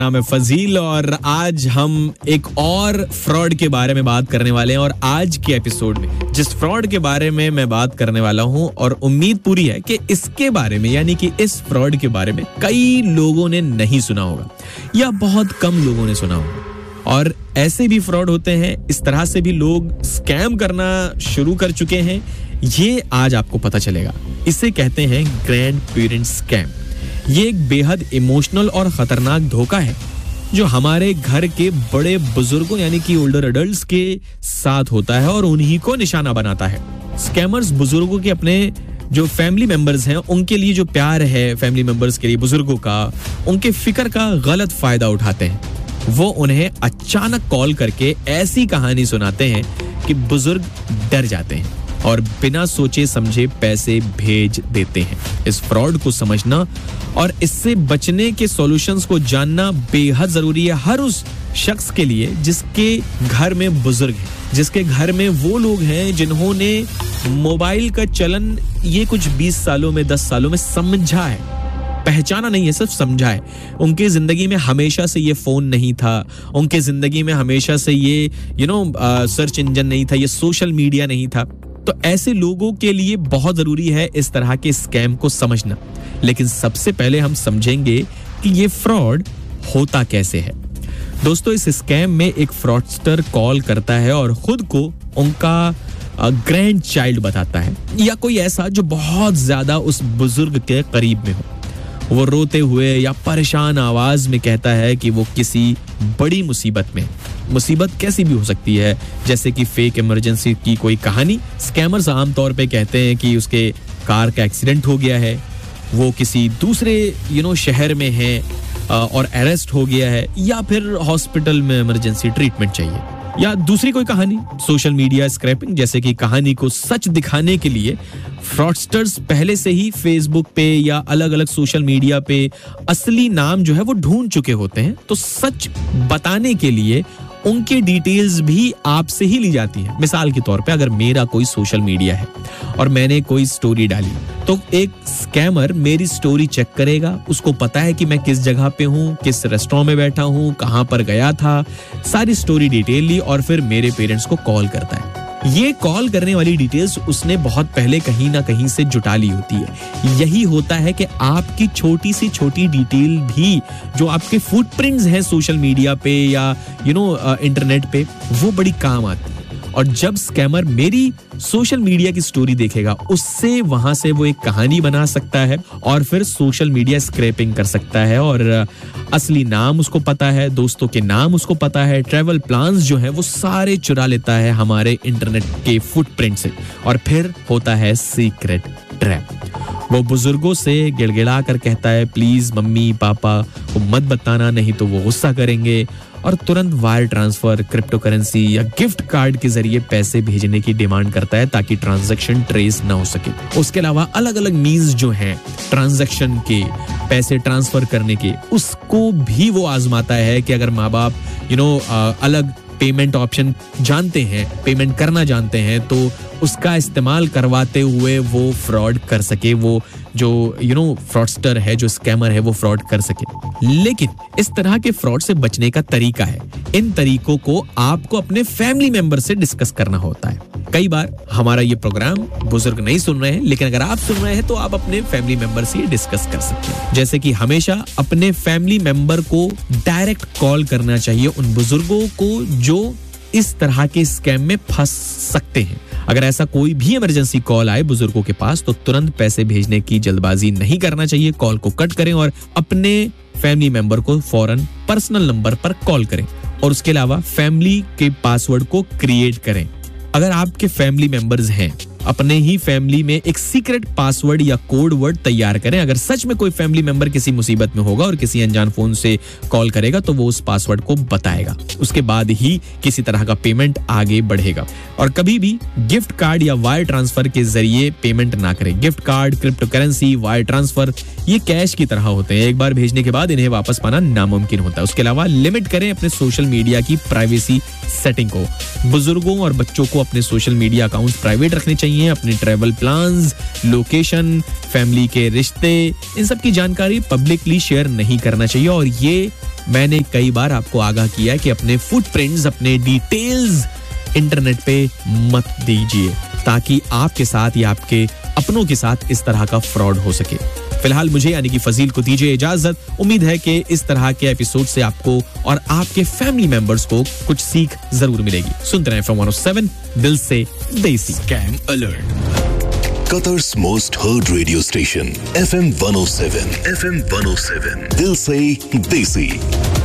नाम है फजील और आज हम एक और फ्रॉड के बारे में बात करने वाले हैं। और आज के एपिसोड में जिस फ्रॉड के बारे में मैं बात करने वाला हूं और उम्मीद पूरी है कि इसके बारे में यानी कि इस फ्रॉड के बारे में कई लोगों ने नहीं सुना होगा या बहुत कम लोगों ने सुना होगा। और ऐसे भी फ्रॉड होते हैं, इस तरह से भी लोग स्कैम करना शुरू कर चुके हैं, ये आज आपको पता चलेगा। इसे कहते हैं ग्रैंड पेरेंट स्कैम। ये एक बेहद इमोशनल और खतरनाक धोखा है जो हमारे घर के बड़े बुजुर्गों यानी कि ओल्डर एडल्ट्स के साथ होता है और उन्हीं को निशाना बनाता है। स्कैमर्स बुजुर्गों के अपने जो फैमिली मेंबर्स हैं उनके लिए जो प्यार है फैमिली मेंबर्स के लिए बुजुर्गों का, उनके फिक्र का गलत फायदा उठाते हैं। वो उन्हें अचानक कॉल करके ऐसी कहानी सुनाते हैं कि बुजुर्ग डर जाते हैं और बिना सोचे समझे पैसे भेज देते हैं। इस फ्रॉड को समझना और इससे बचने के सॉल्यूशंस को जानना बेहद जरूरी है हर उस शख्स के लिए जिसके घर में बुजुर्ग हैं, जिसके घर में वो लोग हैं जिन्होंने मोबाइल का चलन ये कुछ 20 सालों में 10 सालों में समझा है, पहचाना नहीं है, सिर्फ समझा है। उनके जिंदगी में हमेशा से ये फोन नहीं था, उनके जिंदगी में हमेशा से ये सर्च इंजन नहीं था, ये सोशल मीडिया नहीं था। तो ऐसे लोगों के लिए बहुत जरूरी है इस तरह के स्कैम को समझना। लेकिन सबसे पहले हम समझेंगे कि ये फ्रॉड होता कैसे है। दोस्तों, इस स्कैम में एक फ्रॉडस्टर कॉल करता है और खुद को उनका ग्रैंड चाइल्ड बताता है या कोई ऐसा जो बहुत ज्यादा उस बुजुर्ग के करीब में हो। वो रोते हुए या परेशान आवाज में कहता है कि वो किसी बड़ी मुसीबत में, मुसीबत कैसी भी हो सकती है, जैसे कि फेक इमरजेंसी की कोई कहानी। स्कैमर्स आमतौर पे कहते हैं कि उसके कार का एक्सीडेंट हो गया है, वो किसी दूसरे शहर में है और अरेस्ट हो गया है, या फिर हॉस्पिटल में इमरजेंसी ट्रीटमेंट चाहिए, या दूसरी कोई कहानी। सोशल मीडिया स्क्रैपिंग जैसे कि कहानी को सच दिखाने के लिए फ्रॉडस्टर्स पहले से ही फेसबुक पे या अलग अलग सोशल मीडिया पे असली नाम जो है वो ढूंढ चुके होते हैं। तो सच बताने के लिए उनकी डिटेल्स भी आपसे ही ली जाती है। मिसाल के तौर पे अगर मेरा कोई सोशल मीडिया है और मैंने कोई स्टोरी डाली तो एक स्कैमर मेरी स्टोरी चेक करेगा, उसको पता है कि मैं किस जगह पे हूँ, किस रेस्टोरेंट में बैठा हूँ, कहाँ पर गया था, सारी स्टोरी डिटेल ली और फिर मेरे पेरेंट्स को कॉल करता है। ये कॉल करने वाली डिटेल्स उसने बहुत पहले कहीं ना कहीं से जुटा ली होती है। यही होता है कि आपकी छोटी सी छोटी डिटेल भी जो आपके फुटप्रिंट्स हैं सोशल मीडिया पे या इंटरनेट पे, वो बड़ी काम आती है। और जब स्कैमर मेरी सोशल मीडिया की स्टोरी देखेगा, उससे वहां से वो एक कहानी बना सकता है और फिर सोशल मीडिया स्क्रैपिंग कर सकता है। और असली नाम उसको पता है, दोस्तों के नाम उसको पता है, ट्रैवल प्लान्स जो है वो सारे चुरा लेता है हमारे इंटरनेट के फुटप्रिंट से। और फिर होता है सीक्रेट ट्रैप। वो बुजुर्गों से गिड़गिड़ा कर कहता है, प्लीज मम्मी पापा को मत बताना, नहीं तो वो गुस्सा करेंगे, और तुरंत वायर ट्रांसफर, क्रिप्टो करेंसी या गिफ्ट कार्ड के जरिए पैसे भेजने की डिमांड करता है ताकि ट्रांजैक्शन ट्रेस ना हो सके। उसके अलावा अलग अलग मीन्स जो हैं ट्रांजैक्शन के, पैसे ट्रांसफर करने के, उसको भी वो आजमाता है कि अगर माँ बाप अलग पेमेंट ऑप्शन जानते हैं, पेमेंट करना जानते हैं, तो उसका इस्तेमाल करवाते हुए वो फ्रॉड कर सके, वो जो फ्रॉडस्टर है, जो स्कैमर है, वो फ्रॉड कर सके। लेकिन इस तरह के फ्रॉड से बचने का तरीका है। इन तरीकों को आपको अपने फैमिली मेंबर से डिस्कस करना होता है। कई बार हमारा ये प्रोग्राम बुजुर्ग नहीं सुन रहे हैं, लेकिन अगर आप सुन रहे हैं तो आप अपने फैमिली मेंबर से डिस्कस कर सकते हैं। जैसे कि हमेशा अपने फैमिली मेंबर को डायरेक्ट कॉल करना चाहिए, उन बुजुर्गों को जो इस तरह के स्कैम में फंस सकते हैं। अगर ऐसा कोई भी इमरजेंसी कॉल आए बुजुर्गों के पास तो तुरंत पैसे भेजने की जल्दबाजी नहीं करना चाहिए। कॉल को कट करें और अपने फैमिली मेंबर को फौरन पर्सनल नंबर पर कॉल करें और उसके अलावा फैमिली के पासवर्ड को क्रिएट करें। अगर आपके फैमिली मेंबर्स हैं, अपने ही फैमिली में एक सीक्रेट पासवर्ड या कोड वर्ड तैयार करें। अगर सच में कोई फैमिली मेंबर किसी मुसीबत में होगा और किसी अनजान फोन से कॉल करेगा तो वो उस पासवर्ड को बताएगा, उसके बाद ही किसी तरह का पेमेंट आगे बढ़ेगा। और कभी भी गिफ्ट कार्ड या वायर ट्रांसफर के जरिए पेमेंट ना करें। Gift card, crypto currency, wire transfer ये कैश की तरह होते हैं, एक बार भेजने के बाद इन्हें वापस पाना नामुमकिन होता है। उसके अलावा लिमिट करें अपने सोशल मीडिया की प्राइवेसी सेटिंग को। बुजुर्गों और बच्चों को अपने सोशल मीडिया अकाउंट प्राइवेट रखने चाहिए। अपने ट्रैवल प्लान्स, लोकेशन, फैमिली के रिश्ते, इन सब की जानकारी पब्लिकली शेयर नहीं करना चाहिए और ये मैंने कई बार आपको आगाह किया है कि अपने फुटप्रिंट्स, अपने डिटेल्स इंटरनेट पे मत दीजिए, ताकि आपके साथ या आपके अपनों के साथ इस तरह का फ्रॉड हो सके। फिलहाल मुझे यानी कि फजील को दीजिए इजाजत। उम्मीद है कि इस तरह के एपिसोड से आपको और आपके फैमिली मेंबर्स को कुछ सीख जरूर मिलेगी। सुनते रहें फ्रॉम 107 दिल से देसी। Scam Alert. Qatar's most heard radio station, FM 107. FM 107. Dil se Desi.